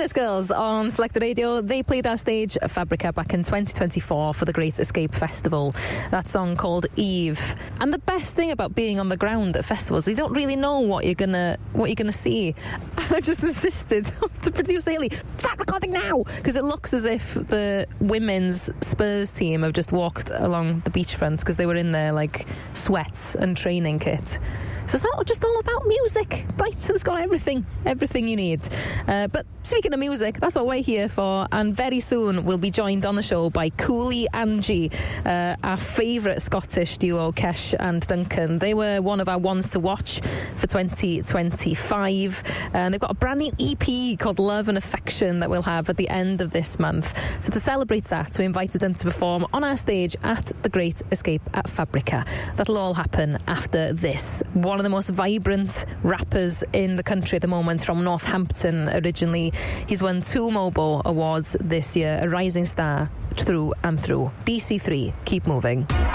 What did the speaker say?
Spice Girls on Selected Radio. They played our stage at Fabrica back in 2024 for the Great Escape Festival. That song called Eve. And the best thing about being on the ground at festivals, you don't really know what you're gonna see. I just insisted to producer Haley, start recording now, because it looks as if the women's Spurs team have just walked along the beachfront because they were in their like sweats and training kit. So it's not just all about music. Brighton's got everything you need. But speaking of music, that's what we're here for. And very soon we'll be joined on the show by Cooley Angie, our favourite Scottish duo, Kesh and Duncan. They were one of our ones to watch for 2025. And they've got a brand new EP called Love and Affection that we'll have at the end of this month. So to celebrate that, we invited them to perform on our stage at the Great Escape at Fabrica. That'll all happen after this. One of the most vibrant rappers in the country at the moment, from Northampton originally. He's won 2 Mobo Awards this year, a rising star through and through. DC3, keep moving.